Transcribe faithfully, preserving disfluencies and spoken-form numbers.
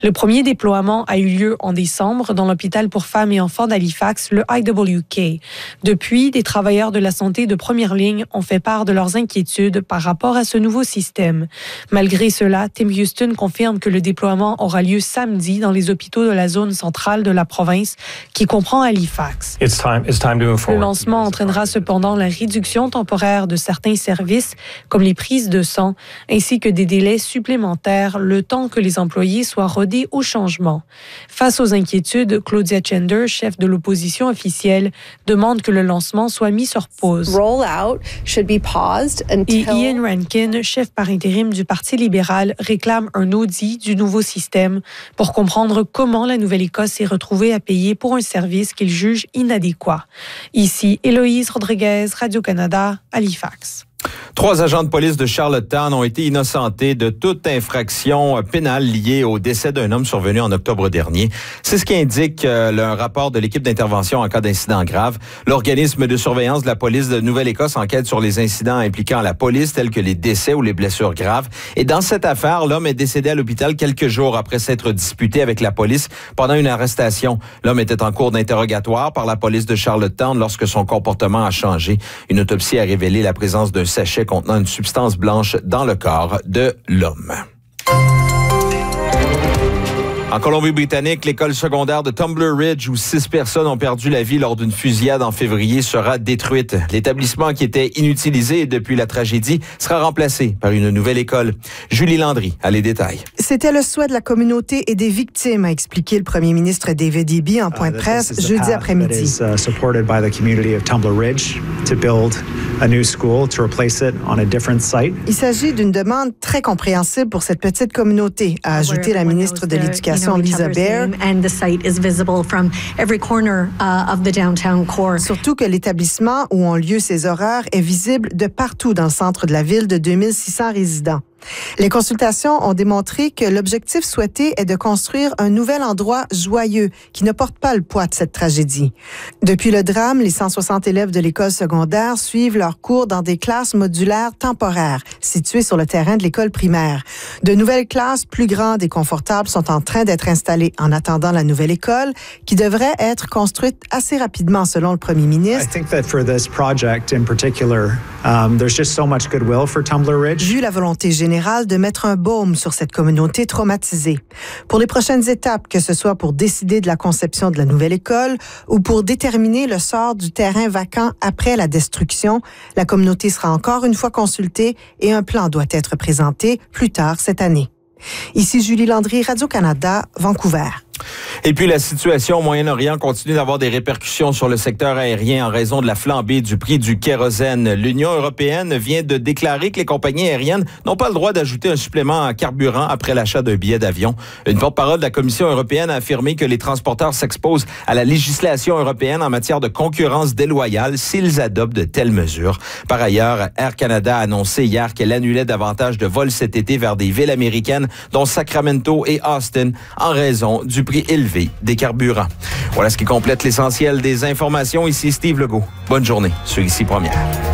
Le premier déploiement a eu lieu en décembre dans l'hôpital pour femmes et enfants d'Halifax, le I W K. Depuis, des travailleurs de la santé de première ligne ont fait part de leurs inquiétudes par rapport à ce nouveau système. Malgré cela, Tim Houston confirme que le déploiement aura lieu samedi dans les hôpitaux de la zone centrale de la province qui comprend Halifax. It's time, it's time to move forward. Le lancement entraînera cependant la réduction temporaire de certains services comme les prises de sang ainsi que des délais supplémentaires le temps que les employés soient rodés au changement. Face aux inquiétudes, Claudia Chender, chef de l'opposition officielle, demande que le lancement soit mis sur pause. Et Ian Rankin, chef par intérim du Parti libéral, réclame un audit du nouveau système pour comprendre comment la Nouvelle-Écosse s'est retrouvée à payer pour un service qu'il juge inadéquat. Ici, Héloïse Rodriguez, Radio-Canada, Halifax. Trois agents de police de Charlottetown ont été innocentés de toute infraction pénale liée au décès d'un homme survenu en octobre dernier. C'est ce qu'indique euh, le rapport de l'équipe d'intervention en cas d'incident grave. L'organisme de surveillance de la police de Nouvelle-Écosse enquête sur les incidents impliquant la police, tels que les décès ou les blessures graves. Et dans cette affaire, l'homme est décédé à l'hôpital quelques jours après s'être disputé avec la police pendant une arrestation. L'homme était en cours d'interrogatoire par la police de Charlottetown lorsque son comportement a changé. Une autopsie a révélé la présence d'un sachet contenant une substance blanche dans le corps de l'homme. En Colombie-Britannique, l'école secondaire de Tumbler Ridge, où six personnes ont perdu la vie lors d'une fusillade en février, sera détruite. L'établissement qui était inutilisé depuis la tragédie sera remplacé par une nouvelle école. Julie Landry a les détails. C'était le souhait de la communauté et des victimes, a expliqué le premier ministre David Eby en point de presse uh, jeudi après-midi. Il s'agit d'une demande très compréhensible pour cette petite communauté, a ajouté la ministre de l'Éducation Lisa Bair. Surtout que l'établissement où ont lieu ces horreurs est visible de partout dans le centre de la ville de deux mille six cents résidents. Les consultations ont démontré que l'objectif souhaité est de construire un nouvel endroit joyeux qui ne porte pas le poids de cette tragédie. Depuis le drame, les cent soixante élèves de l'école secondaire suivent leurs cours dans des classes modulaires temporaires situées sur le terrain de l'école primaire. De nouvelles classes plus grandes et confortables sont en train d'être installées en attendant la nouvelle école qui devrait être construite assez rapidement selon le premier ministre. I think that for this project in particular, um, there's just so much goodwill for Tumbler Ridge. Vu la volonté générale de mettre un baume sur cette communauté traumatisée. Pour les prochaines étapes, que ce soit pour décider de la conception de la nouvelle école ou pour déterminer le sort du terrain vacant après la destruction, la communauté sera encore une fois consultée et un plan doit être présenté plus tard cette année. Ici Julie Landry, Radio-Canada, Vancouver. Et puis, la situation au Moyen-Orient continue d'avoir des répercussions sur le secteur aérien en raison de la flambée du prix du kérosène. L'Union européenne vient de déclarer que les compagnies aériennes n'ont pas le droit d'ajouter un supplément en carburant après l'achat d'un billet d'avion. Une porte-parole de la Commission européenne a affirmé que les transporteurs s'exposent à la législation européenne en matière de concurrence déloyale s'ils adoptent de telles mesures. Par ailleurs, Air Canada a annoncé hier qu'elle annulait davantage de vols cet été vers des villes américaines, dont Sacramento et Austin, en raison du prix élevé des carburants. Voilà ce qui complète l'essentiel des informations. Ici Steve Legault. Bonne journée sur Ici Première.